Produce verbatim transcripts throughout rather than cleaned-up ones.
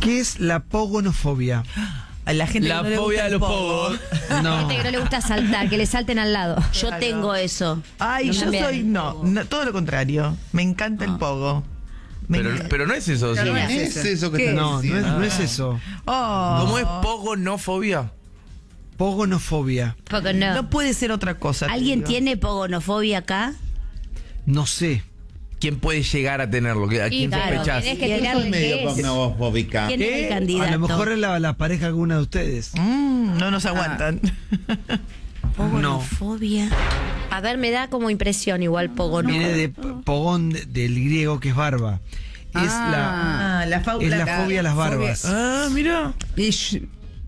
¿Qué es la pogonofobia? A la gente La que no fobia le de gusta los el pogo. pogos. No. Gente que no le gusta saltar, que le salten al lado. Yo tengo eso. Ay, Yo yo también. soy, no, no, todo lo contrario. Me encanta el pogo. Me Pero, encanta. pero no es eso, ¿sí? No es eso que ¿Qué? estás No, no es, diciendo. no es eso. Oh. ¿Cómo es pogonofobia? Pogonofobia. Porque no. No puede ser otra cosa. te ¿Alguien digo. tiene pogonofobia acá? No sé. ¿Quién puede llegar a tenerlo? ¿A Y quién claro, sospechás? tenés que Yo Yo tirarle soy medio qué es. pognofóbica. ¿Quién es ¿Qué? el candidato? A lo mejor es la, la pareja de alguna de ustedes. Mm, no nos aguantan. Pogonofobia. A ver, me da como impresión igual pogo, ¿no? Viene de p- pogón de- del griego que es barba. Es la Ah, la, fa- es la fobia a las barbas. Ah, mira. Y yo,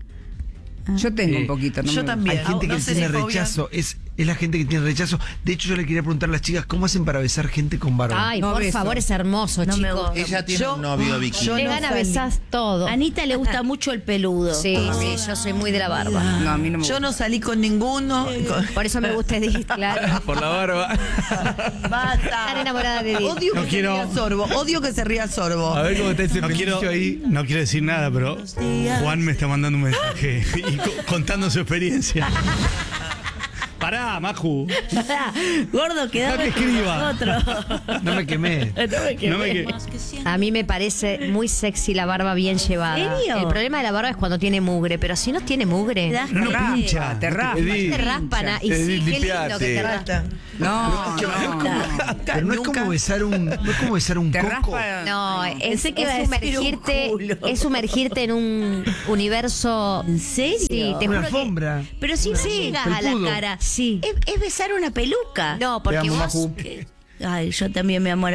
yo tengo Eh, un poquito. No yo me- también. Hay gente No que sé tiene si fobia- rechazo. Es, es la gente que tiene rechazo. De hecho, yo le quería preguntar a las chicas cómo hacen para besar gente con barba. Ay, No por beso. favor, es hermoso, No me chicos. gusta. Ella tiene Yo- un novio Vicky. yo Le no gana, salí. besás todo. A Anita le gusta mucho el peludo. Sí, sí, yo soy muy de la barba. No, a mí no me Yo gusta. no salí con ninguno. Con- Por eso me gusta Edith, claro. Por la barba. Basta. Estar enamorada de Edith. Odio No que quiero- se ría Sorbo. Odio que se ría Sorbo. A ver cómo está ese No quiero, pelillo ahí. no quiero decir nada, pero Juan me está mandando un mensaje y co- contando su experiencia. Pará, Maju. Gordo, quedame No te con escriba. nosotros. No me quemé. No me que- A mí me parece muy sexy la barba bien llevada. ¿En serio? El problema de la barba es cuando tiene mugre, pero si no tiene mugre, Te das No, no cuenta. pincha, te raspa. te raspan. ah, Y sí, Edith, qué lindo limpiate. que te raspan. Basta. No, no. Pero no es como besar un, no es como besar un Te coco. raspa. No, es, Pensé que es iba a decir un sumergirte, culo. es sumergirte en un universo. ¿En serio? Sí, te Una juro que- alfombra. Pero si no llegas a la felpudo. cara. Sí. Es, es besar una peluca. No, porque Te amo, vos Maju. Ay, yo también, mi amor.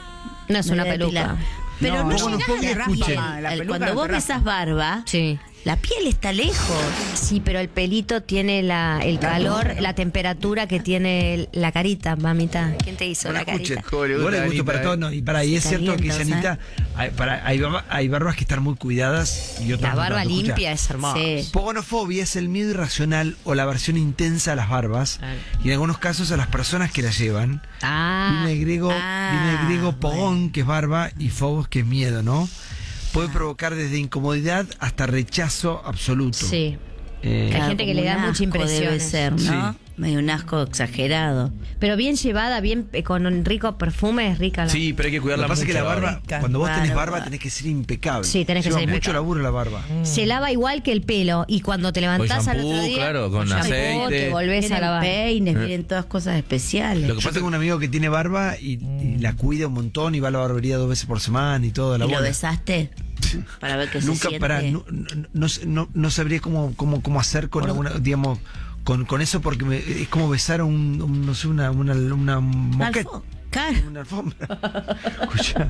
no es me una voy a peluca. depilar. Pero No, no, no, llegás no, a la escuchen. piel. La peluca Cuando no vos te raspa. besas barba, Sí. la piel está lejos. Sí, pero el pelito tiene la, el calor, la temperatura que tiene el- la carita, mamita. ¿Quién te hizo Bueno, la carita? escuchen, ¿Cómo le igual gusta le a gusto Anita, para eh? todo, no, y para y es Se cierto que dice calienta, Anita, hay, para, hay, barba- hay barbas que están muy cuidadas y otras La no barba tanto. Escucha, limpia es hermosa. Sí. Pogonofobia es el miedo irracional o la versión intensa a las barbas Claro. y en algunos casos a las personas que las llevan. Ah, Viene del griego, Ah, viene del griego bueno. pogón, que es barba, y phobos, que es miedo, ¿no? Puede provocar desde incomodidad hasta rechazo absoluto. sí. Eh, Hay gente que como le da un mucha asco impresión Debe eso. ser, ¿no? Sí. Medio un asco exagerado. Pero bien llevada, bien eh, con un rico perfume, es rica la. Sí, pero hay que Lo cuidarla que pasa es que la mucho, barba, rica. cuando vos tenés Claro, barba, claro. tenés que ser impecable. Sí, tenés que Lleva ser mucho impecable. laburo la barba. Se lava igual que el pelo y cuando te levantás al shampoo, otro día, claro, con shampoo, aceite. te volvés a Vienen lavar. peines, Eh. vienen todas cosas especiales. Lo que Yo pasa tengo es un amigo que tiene barba y, y la cuida un montón y va a la barbería dos veces por semana y todo. La ¿Y lo bola. besaste? Para ver qué se Nunca, siente. pará, no, no, no, no- no sabría cómo, cómo, cómo hacer con alguna, digamos, con, con eso porque me- es como besar a un, un, no sé, una, una, una Una moqueta. alfo- Claro. Una alfombra. Escucha.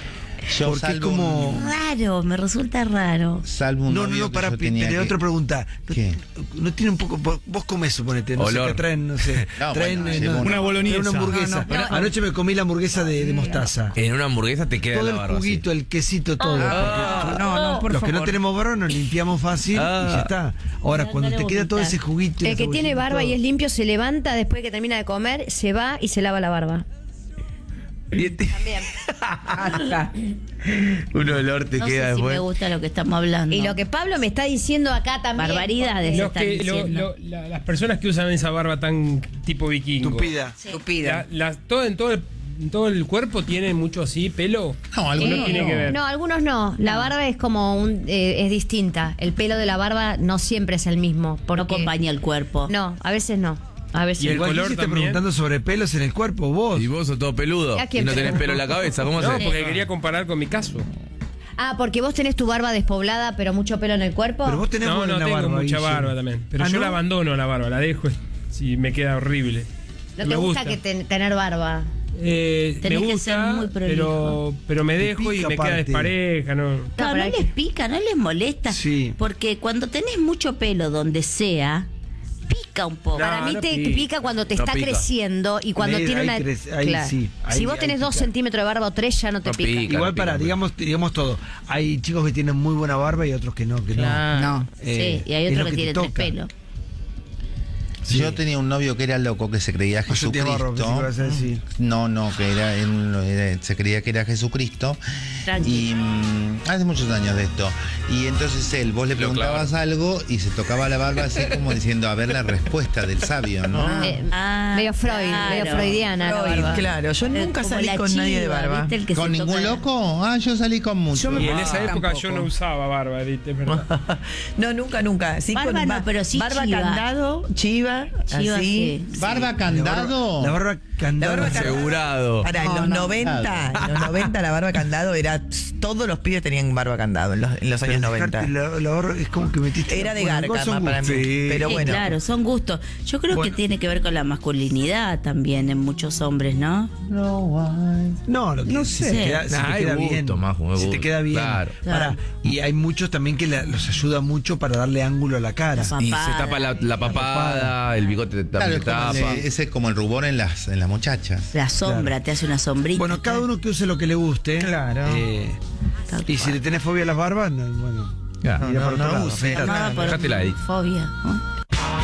Yo Porque es salvo como. un- Raro, me resulta raro. Salvo un No, no, novio no, que para yo tenía pero que- otra pregunta. ¿No, ¿Qué? no tiene un poco. Vos vos comés, suponete. No Olor. sé qué traen, no sé. No, traen bueno, eh, llevo no, una Una boloñesa. traen una hamburguesa. No, no, Anoche me comí la hamburguesa de, de mostaza. En una hamburguesa te queda Todo la el barba. juguito, el quesito, todo. Ah. porque No, no, por los favor. que no tenemos barba nos limpiamos fácil Ah. y ya está. Ahora, No, cuando no te le queda todo gusta. ese juguito. El esa que tiene bolsita, barba todo. y es limpio se levanta después de que termina de comer, se va y se lava la barba. Y este- También. Basta. Un olor te No queda sé si después. me gusta lo que estamos hablando. Y lo que Pablo me está diciendo acá también. Barbaridades Los están que, lo- diciendo. lo- la- las personas que usan esa barba tan tipo vikingo. Tupida. Estúpida. La- las- todo, en todo el, en todo el cuerpo tiene mucho así pelo. No, algunos No tiene que ver. No, algunos no. La barba es como un, eh, es distinta. El pelo de la barba no siempre es el mismo. Porque, No acompaña el cuerpo. No, a veces no. A veces Y el Igual color Guille está también. preguntando sobre pelos en el cuerpo, vos. Y vos sos todo peludo. ¿A Y quién no tenés pregunto? pelo en la cabeza. ¿Cómo No, se? porque quería comparar con mi caso. Ah, porque vos tenés tu barba despoblada, pero mucho pelo en el cuerpo. Pero vos tenés No, buena no tengo barba, mucha Guille. barba también. Pero Ah, yo ¿no? la abandono la barba, la dejo. Si me queda horrible. no me te gusta, que ten- tener barba. Eh, me Tenés que gusta, ser muy prolijo. pero, pero me Te dejo y pica me queda aparte. despareja. No. No, pero no hay les que- pica, no les molesta. Sí. Porque cuando tenés mucho pelo donde sea, pica un poco. No, Para mí no te pica. pica cuando te No está pica. creciendo y cuando Ahí- tiene ahí una. crece- ahí Claro. sí, ahí- si vos ahí tenés dos pica. centímetros de barba o tres, ya no te No pica. pica. Igual pica, para, pica. digamos, digamos todo. Hay chicos que tienen muy buena barba y otros que no, que Claro. No. no. Eh, Sí, y hay es otro lo que, te tiene tres toca. pelos. Sí. Yo tenía un novio que era loco, que se creía Ah, yo tenía barba, pensé que ibas a Jesucristo. decir. No, no, que era, él era- se creía que era Jesucristo. Tranqui. Y mm, hace muchos años de esto. Y entonces él, vos le Lo preguntabas algo y se tocaba la barba así como diciendo, a ver la respuesta del sabio, ¿no? Eh, Ah, medio Freud, claro. medio freudiana la Freud, barba. claro, yo Eh, nunca como salí la con nadie de chiva, barba. ¿viste? El que ¿Con se ningún toca- loco? Ah, yo salí con muchos. Y en esa Ah, época yo tampoco. no usaba barba, Edith, es verdad. No, nunca, nunca. Sí, Barba con no, pero sí barba chiva. candado, chiva, Chiva, así. sí. ¿Barba candado? La barba candado. La barba candado. Asegurado. Para, en No, los no. noventa, en los noventa la barba candado era, todos los pibes tenían barba candado en los, en los años Pero noventa. dejarte La, la barba es como que metiste. Era de bueno, garca son más para mí. gustos. Sí. Pero Eh, bueno. claro, son gustos. Yo creo Bueno. que tiene que ver con la masculinidad también en muchos hombres, ¿no? No, lo que No si sé. te queda, si Nah, te hay queda gusto, bien. Majo, hay si te gusto. queda bien. Claro. Pará, y hay muchos también que la- los ayuda mucho para darle ángulo a la cara. La Y se papada. tapa la, la papada, el bigote Claro, también es como tapa. el- ese es como el rubor en las, en las muchachas. La sombra, te hace una sombrita. Bueno, cada uno que use lo que le guste. Claro. Eh, Tal y si cual. le tenés fobia a las barbas, no, bueno. Ya. irá por no, otro no lado, use. afeitate. Tomada por Dejátela ahí. fobia, ¿no?